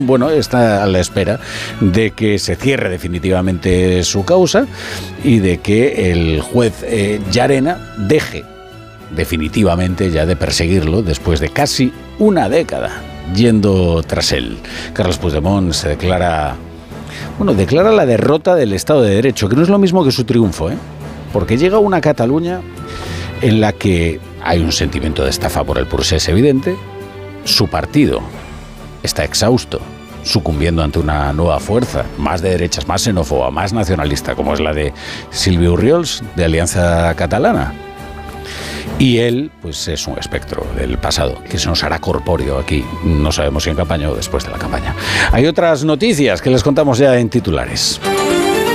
Bueno, está a la espera de que se cierre definitivamente su causa y de que el juez Llarena deje definitivamente ya de perseguirlo después de casi una década yendo tras él. Carles Puigdemont se declara la derrota del Estado de Derecho, que no es lo mismo que su triunfo, porque llega una Cataluña en la que hay un sentimiento de estafa por el procés evidente, su partido está exhausto, sucumbiendo ante una nueva fuerza, más de derechas, más xenófoba, más nacionalista, como es la de Silvio Orriols, de Alianza Catalana. Y él, pues es un espectro del pasado, que se nos hará corpóreo aquí, no sabemos si en campaña o después de la campaña. Hay otras noticias que les contamos ya en titulares.